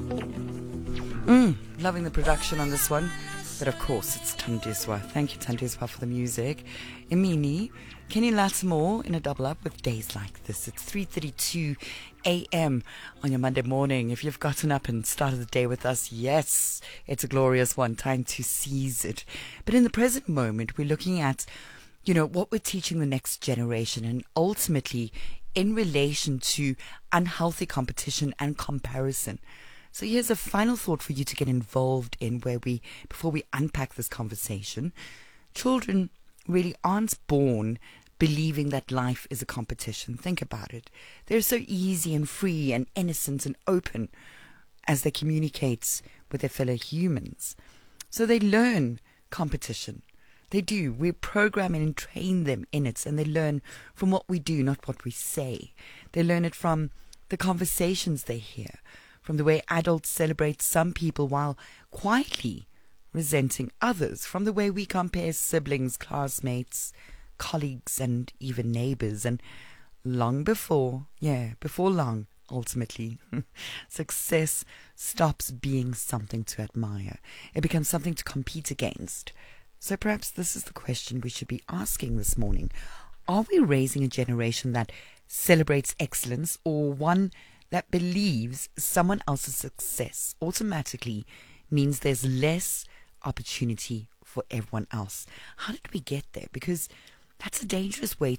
Loving the production on this one. But of course, it's Tandiswa. Thank you, Tandiswa, for the music. Imini, Kenny Lattimore in a double up with Days Like This. It's 3:32 a.m. on your Monday morning. If you've gotten up and started the day with us, yes, it's a glorious one. Time to seize it. But in the present moment, we're looking at, what we're teaching the next generation, and ultimately in relation to unhealthy competition and comparison. So here's a final thought for you to get involved in before we unpack this conversation. Children really aren't born believing that life is a competition. Think about it. They're so easy and free and innocent and open as they communicate with their fellow humans. So they learn competition. They do. We program and train them in it, and they learn from what we do, not what we say. They learn it from the conversations they hear, from the way adults celebrate some people while quietly resenting others, from the way we compare siblings, classmates, colleagues, and even neighbors. And before long, ultimately, success stops being something to admire. It becomes something to compete against. So perhaps this is the question we should be asking this morning. Are we raising a generation that celebrates excellence, or one that believes someone else's success automatically means there's less opportunity for everyone else? How did we get there? Because that's a dangerous way